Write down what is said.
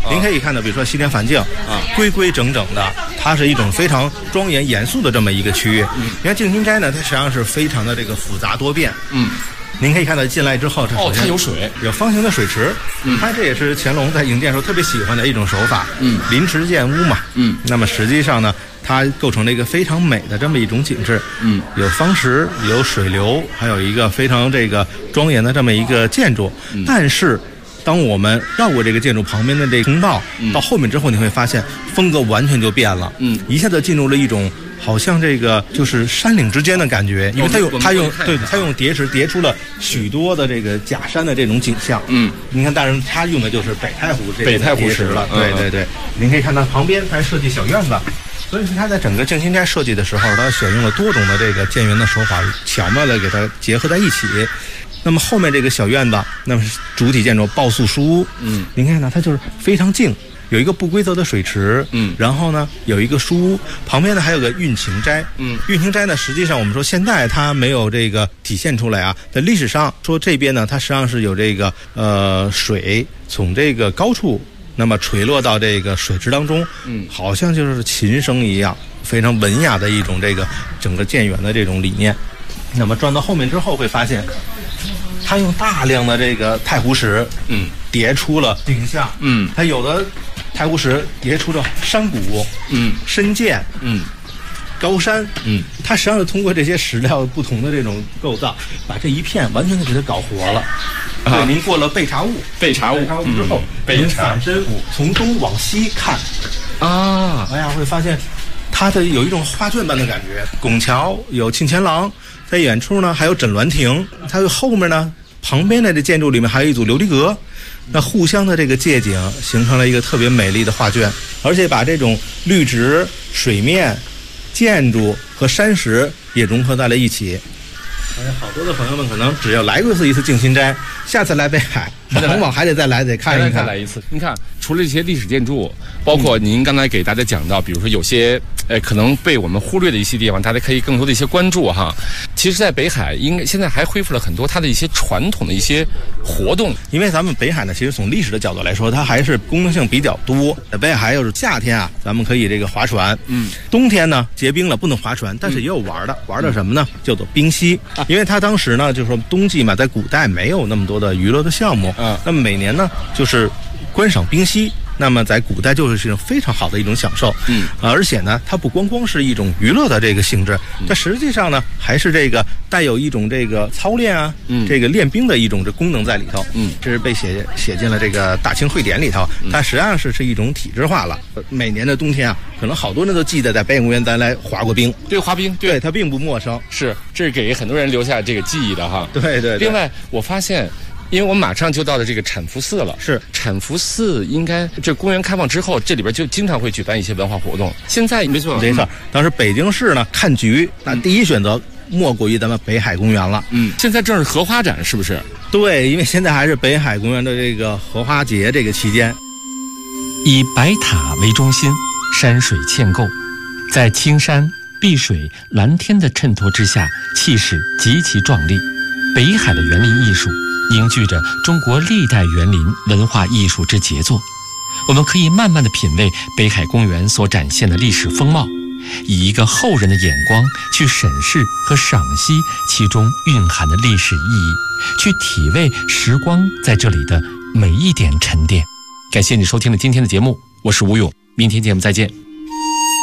您可以看到，比如说西天梵境规规整整的，它是一种非常庄严严肃的这么一个区域。你看静心斋呢，它实际上是非常的这个复杂多变。您可以看到进来之后， 它有水， 有方形的水池。它这也是乾隆在营建时候特别喜欢的一种手法。临池建屋嘛。那么实际上呢，它构成了一个非常美的这么一种景致。有方石，有水流，还有一个非常这个庄严的这么一个建筑。但是当我们绕过这个建筑旁边的这个通道，到后面之后，你会发现风格完全就变了。一下子进入了一种好像这个就是山岭之间的感觉，因为它用叠石叠出了许多的这个假山的这种景象。你看，当然它用的就是北太湖这个叠石了。对，您可以看到旁边还设计小院子。所以说，它在整个静心斋设计的时候，它选用了多种的这个建园的手法，巧妙的给它结合在一起。那么后面这个小院子，那么主体建筑抱宿书屋。您看呢，它就是非常静，有一个不规则的水池。然后呢，有一个书屋，旁边呢还有个运行斋。运行斋呢，实际上我们说现在它没有这个体现出来啊，在历史上说这边呢，它实际上是有这个水从这个高处那么垂落到这个水池当中，好像就是琴声一样，非常文雅的一种这个整个建园的这种理念。那么转到后面之后，会发现它用大量的这个太湖石，叠出了景象。它有的太湖石叠出了山谷，深涧，高山，它实际上是通过这些石料不同的这种构造，把这一片完全的给它搞活了。对，您过了备茶坞之后，您反身从东往西看，哎呀，会发现它的有一种画卷般的感觉。拱桥有沁前廊，在远处呢还有枕鸾亭，它后面呢旁边的这建筑里面还有一组琉璃阁，那互相的这个借景形成了一个特别美丽的画卷，而且把这种绿植、水面、建筑和山石也融合在了一起。好多的朋友们可能只要来过一次静心斋，下次来北海往往还得再来，得看一看， 再来一次。你看，除了这些历史建筑，包括您刚才给大家讲到，比如说有些可能被我们忽略的一些地方，大家可以更多的一些关注哈。其实，在北海现在还恢复了很多它的一些传统的一些活动。 因为咱们北海呢，其实从历史的角度来说，它还是功能性比较多。北海要是夏天啊，咱们可以这个划船，冬天呢结冰了不能划船，但是也有玩的什么呢？叫做冰溪。因为它当时呢，就是说冬季嘛，在古代没有那么多的娱乐的项目，那么每年呢就是观赏冰溪。那么在古代就是一种非常好的一种享受，而且呢，它不光是一种娱乐的这个性质，它实际上呢还是这个带有一种这个操练啊，这个练兵的一种这功能在里头，这是被写进了这个大清会典里头，它实际上是一种体制化了。每年的冬天啊，可能好多人都记得在北海公园咱来滑过冰， 对，滑冰， 对，它并不陌生， 这是给很多人留下这个记忆的哈。 对。 另外，我发现。因为我们马上就到了这个产福寺了，产福寺应该这公园开放之后，这里边就经常会举办一些文化活动。现在没错， 当时北京市呢看局，那第一选择莫过于咱们北海公园了。 现在正是荷花展，是不是？ 对，因为现在还是北海公园的这个荷花节这个期间。 以白塔为中心，山水嵌构，在青山碧水蓝天的衬托之下，气势极其壮丽。北海的园林艺术凝聚着中国历代园林文化艺术之杰作。我们可以慢慢地品味北海公园所展现的历史风貌，以一个后人的眼光去审视和赏析其中蕴含的历史意义，去体味时光在这里的每一点沉淀。感谢你收听了今天的节目，我是吴勇，明天节目再见。